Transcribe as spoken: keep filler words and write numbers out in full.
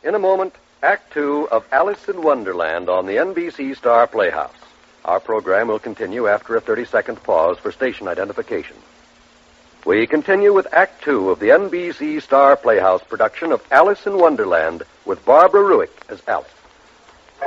In a moment, Act Two of Alice in Wonderland on the N B C Star Playhouse. Our program will continue after a thirty-second pause for station identification. We continue with Act Two of the N B C Star Playhouse production of Alice in Wonderland with Barbara Ruick as Alice.